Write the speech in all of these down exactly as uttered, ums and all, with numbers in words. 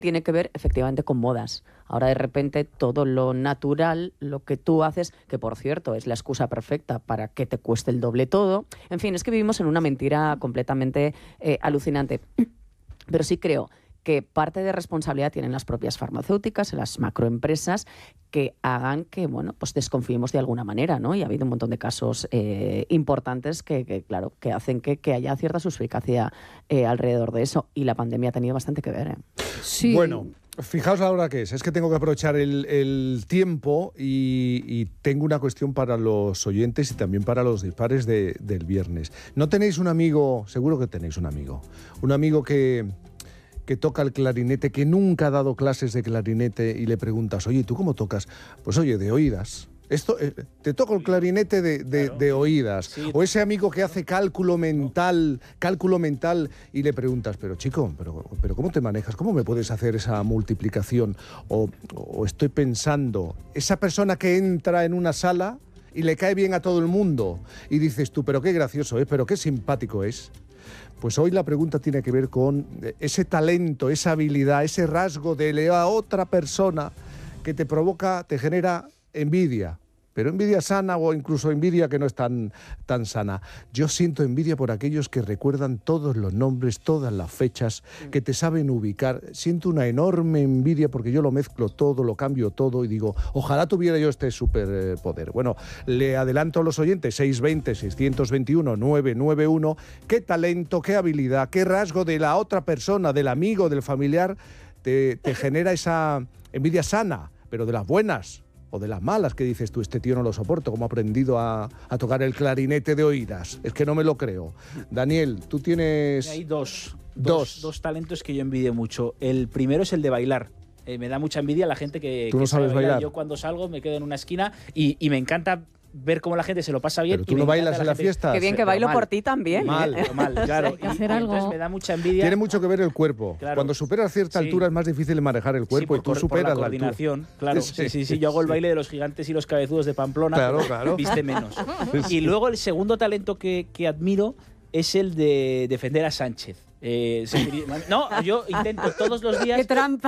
tiene que ver efectivamente con modas. Ahora de repente todo lo natural, lo que tú haces, que por cierto es la excusa perfecta para que te cueste el doble todo. En fin, es que vivimos en una mentira completamente eh, alucinante. Pero sí creo que parte de responsabilidad tienen las propias farmacéuticas, las macroempresas, que hagan que, bueno, pues desconfiemos de alguna manera, ¿no? Y ha habido un montón de casos eh, importantes que, que, claro, que hacen que, que haya cierta suspicacia eh, alrededor de eso. Y la pandemia ha tenido bastante que ver, ¿eh? Sí. Bueno, fijaos la hora que es. Es que tengo que aprovechar el, el tiempo y, y tengo una cuestión para los oyentes y también para los dispares de, del viernes. ¿No tenéis un amigo? Seguro que tenéis un amigo. Un amigo que... que toca el clarinete, que nunca ha dado clases de clarinete y le preguntas, oye, ¿tú cómo tocas? Pues oye, de oídas. Esto, eh, te toco el clarinete de, de, claro. de oídas. Sí. O ese amigo que hace cálculo mental, cálculo mental y le preguntas, pero chico, pero, pero ¿cómo te manejas? ¿Cómo me puedes hacer esa multiplicación? O, o estoy pensando, esa persona que entra en una sala y le cae bien a todo el mundo y dices tú, pero qué gracioso es, pero qué simpático es. Pues hoy la pregunta tiene que ver con ese talento, esa habilidad, ese rasgo de la otra persona que te provoca, te genera envidia. Pero envidia sana o incluso envidia que no es tan, tan sana. Yo siento envidia por aquellos que recuerdan todos los nombres, todas las fechas, que te saben ubicar. Siento una enorme envidia porque yo lo mezclo todo, lo cambio todo y digo, ojalá tuviera yo este superpoder. Bueno, le adelanto a los oyentes, seis veinte, seiscientos veintiuno, novecientos noventa y uno, qué talento, qué habilidad, qué rasgo de la otra persona, del amigo, del familiar, te, te genera esa envidia sana, pero de las buenas. O de las malas, que dices tú, este tío no lo soporto, como ha aprendido a, a tocar el clarinete de oídas. Es que no me lo creo. Daniel, tú tienes... Hay dos, dos. Dos, dos talentos que yo envidio mucho. El primero es el de bailar. Eh, me da mucha envidia la gente que, ¿Tú no que sabes sabe bailar. bailar? Yo cuando salgo me quedo en una esquina y, y me encanta ver cómo la gente se lo pasa bien. Pero tú y no bailas la en las gente... fiestas. Qué bien que bailo mal, por ti también. Mal, ¿eh? mal, claro. Hay que y, hacer y algo. entonces me da mucha envidia. Tiene mucho que ver el cuerpo. Claro. Cuando superas cierta Sí. altura es más difícil manejar el cuerpo Sí, y tú por, superas por la la coordinación, altura. claro. Sí, Sí, sí, sí. Yo hago el sí. baile de los gigantes y los cabezudos de Pamplona. Claro, claro. Viste menos. Sí. Y luego el segundo talento que, que admiro es el de defender a Sánchez. Eh, se, no, yo intento todos los días... ¡Qué trampa!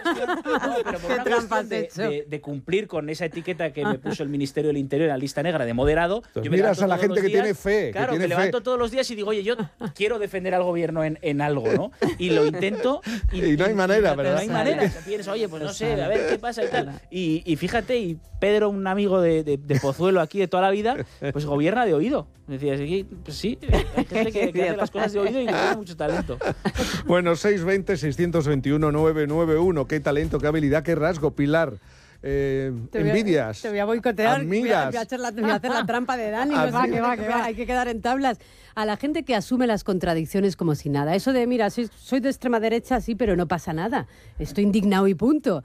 No, pero por ¿Qué una trampa cuestión has de, hecho? de, de cumplir con esa etiqueta que me puso el Ministerio del Interior en la lista negra de moderado. Entonces, yo me miras levanto a la todos gente los que días, tiene fe, que Claro, tiene me levanto fe. todos los días y digo, oye, yo quiero defender al gobierno en, en algo, ¿no? Y lo intento. Y, Y no hay manera, y, ¿verdad? No hay manera. O sea, pienso, oye, pues no sé, a ver qué pasa y tal. Y, y fíjate, y Pedro, un amigo de, de, de Pozuelo aquí de toda la vida, pues gobierna de oído. Decía, sí, pues sí, hay gente que, que hace las cosas de oído y que tiene mucho talento. Bueno, seis veinte, seiscientos veintiuno, novecientos noventa y uno. Qué talento, qué habilidad, qué rasgo, Pilar. Eh, Te voy a- envidias. Te voy a boicotear. Voy a, Admiras. voy a hacer la, voy a hacer la trampa de Dani. Ah, No sé, sí. que va, que va, hay que quedar en tablas. A la gente que asume las contradicciones como si nada. Eso de, mira, soy, soy de extrema derecha, sí, pero no pasa nada. Estoy indignado y punto.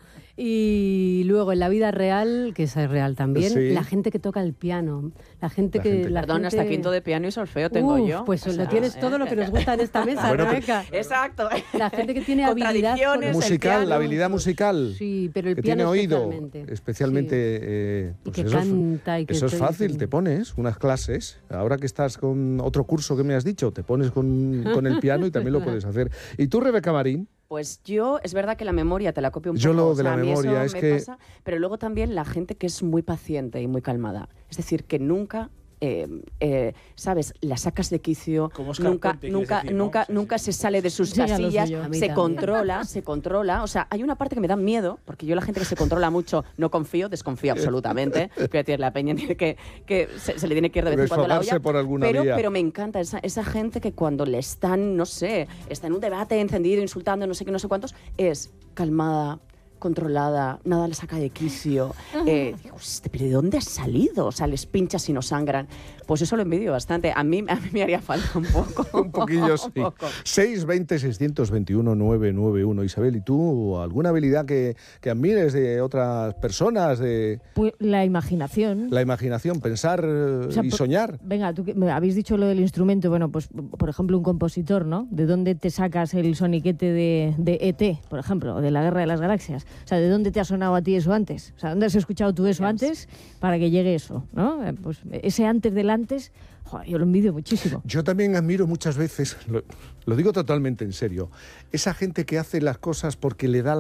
Y luego en la vida real, que esa es real también, Sí. la gente que toca el piano. La gente La que... gente. La Perdón, gente... hasta quinto de piano y solfeo tengo Uf, yo. Pues O lo sea, tienes ¿eh? todo lo que nos gusta en esta mesa, Bueno, Rebeca. Exacto. La gente que tiene habilidad... con- Contradicciones, el Musical, piano. la habilidad musical. Sí, pero el que piano tiene oído, especialmente. especialmente. Sí. eh, Y pues que eso es- canta y que Eso es todo- fácil, te pones unas clases. Ahora que estás con otro curso que me has dicho, te pones con, con el piano y también lo puedes hacer. ¿Y tú, Rebeca Marín? Pues yo, es verdad que la memoria te la copio un Yo poco. lo o de sea, la a mí memoria eso es me que- pasa, pero luego también la gente que es muy paciente y muy calmada. Es decir, que nunca... Eh, eh, ¿sabes? La sacas de quicio, Como Oscar nunca, Puente, quieres nunca, decir, ¿no? nunca, Sí, sí. nunca se sale de sus Sí, ya lo sé casillas, yo. A mí se también. controla, se controla. O sea, hay una parte que me da miedo, porque yo la gente que se controla mucho no confío, desconfío absolutamente. Quiero decir, la peña tiene que, que se, se le tiene que ir de vez en cuando la Desfogarse olla. por alguna pero, vía. pero me encanta esa, esa gente que cuando le están, no sé, está en un debate encendido, insultando, no sé qué, no sé cuántos, es calmada, controlada, nada le saca de quicio. Eh, digo, "Este, ¿pero de dónde has salido? O sea, les pinchas y no sangran. Pues eso lo envidio bastante. A mí, a mí me haría falta un poco. Un poquillo, sí. Un poco. seis veinte, seiscientos veintiuno, novecientos noventa y uno. Isabel, ¿y tú alguna habilidad que, que admires de otras personas? De Pues la imaginación. la imaginación, pensar eh, O sea, y por- soñar. Venga, tú que me habéis dicho lo del instrumento, bueno, pues por ejemplo un compositor, ¿no? ¿De dónde te sacas el soniquete de, de E T, por ejemplo, o de la Guerra de las Galaxias? O sea, ¿de dónde te ha sonado a ti eso antes? O sea, ¿dónde has escuchado tú eso antes para que llegue eso, ¿no? Eh, Pues ese antes del antes, joder, yo lo envidio muchísimo. Yo también admiro muchas veces, lo, lo digo totalmente en serio, esa gente que hace las cosas porque le da